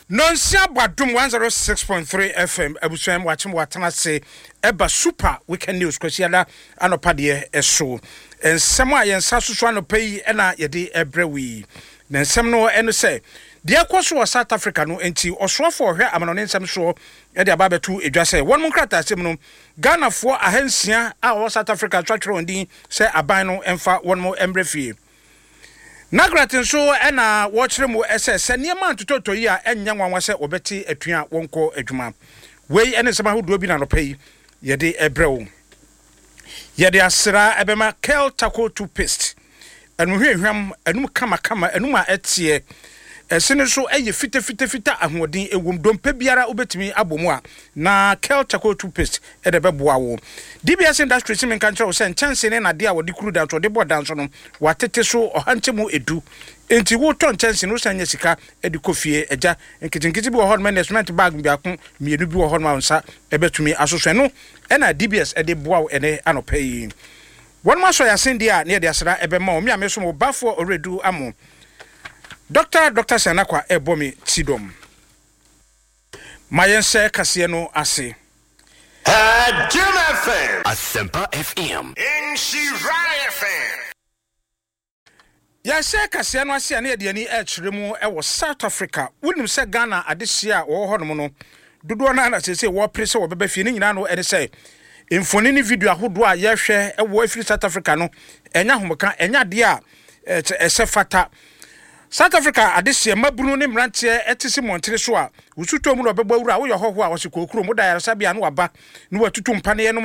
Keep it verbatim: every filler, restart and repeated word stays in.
Nonsia Badum one oh six point three F M Abuswam watching watana say eba super weekend news kwesiada anopade eso ensem a yensa soso anopai na yede ebrewi na ensem no eno say de akoso South Africa no enti osofo hwe amanone ensem so e de ababetu edwa say won mun krata asem no Ghana fo ahansia a o South Africa twatwere ondin say aban no emfa won mo embrefie Nagratin so ena watchere mu ese se niema ntototo yi a enya nwanwa se obeti atua wonko adwuma wei ene sema hodo bi na no pai yede ebrew yede asra ebema Kel Taco toothpaste enu hwehwam enum kama kama enum a etie esene so eye fite fite fite ahoden ewom dompe biara obetimi abomu a na Kel Taco toothpaste e de beboa wo D B S industry simen kan tro se chance ne na de a wodi kuru dan so de bodan so no watete so ohanchemu edu enti wo ton chance no sanya sika e de kofie eja nkitinkiti bi wo hon management bag bi akon mienu bi wo hon ma nsa e betumi asoso no e na D B S e de boa wo ene anopai won ma so ya sindi a ne de asra e be ma o mi ameso mo bafo oredu amo Doctor Doctor Sanakwa ebomi tidom Mayense kase no ase Jim F M Asempa F M in Shiraya F M Ya se kase no ase na de ani e kire mu e wo South Africa wonim se Ghana adehia wo ho no no dodo na na sese wo prese wo beba fie ni nyina no ene se mfoni ni video ahodo a ye hwe e wo afiri South Africa no enya homoka enya de a ese fata South Africa adehia mabunu ne mrantie etisi montere so a usuto mu no beba wura wo ye hoho a wo se kokuro mu da ya sabia no waba no watutu mpane no